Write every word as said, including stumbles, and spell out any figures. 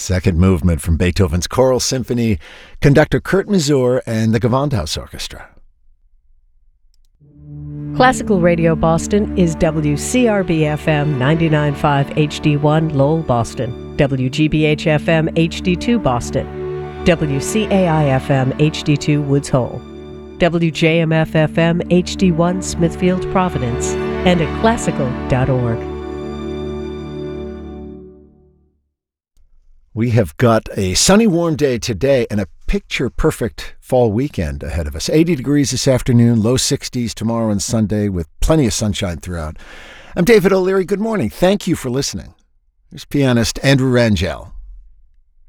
Second movement from Beethoven's Choral Symphony, conductor Kurt Masur and the Gewandhaus Orchestra. Classical Radio Boston is W C R B F M ninety-nine point five H D one Lowell, Boston, W G B H F M H D two Boston, W C A I F M H D two Woods Hole, W J M F F M H D one Smithfield, Providence, and at classical dot org. We have got a sunny, warm day today and a picture-perfect fall weekend ahead of us. eighty degrees this afternoon, low sixties tomorrow and Sunday with plenty of sunshine throughout. I'm David O'Leary. Good morning. Thank you for listening. Here's pianist Andrew Rangel.